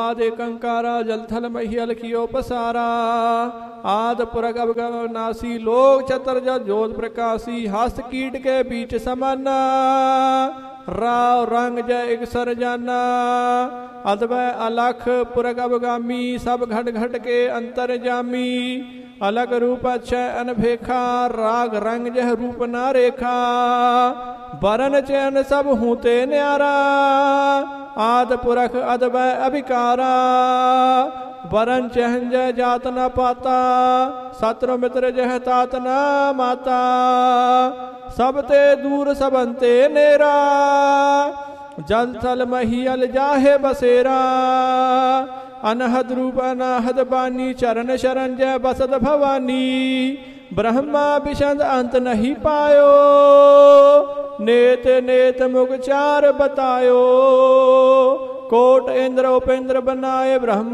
आदि कंकारा जल थल महियल कियो पसारा आद पुरग अवनासी लोक चतर जोत प्रकाशी हस्त कीट के बीच समाना राव रंग जय एक सर जाना अदवै अलख पुरग अवगामी सब घट घट के अंतर जामी अलग रूप अक्षय अनभेखा राग रंग जह रूप ना रेखा बरन चैन सब हूते न्यारा आद पुरख अदबै अभिकारा बरन चहन जय जात न पाता सत्र मित्र जह तात न माता सब ते दूर सबंते नेरा जल थल महियल जाहे बसेरा अनहद रूप अनाहद बानी चरण शरण जय बसद भवानी ब्रह्मा विशंद अंत नहीं पायो नेत नेत मुख चार बतायो कोट इंद्र उपेंद्र बनाए ब्रह्मा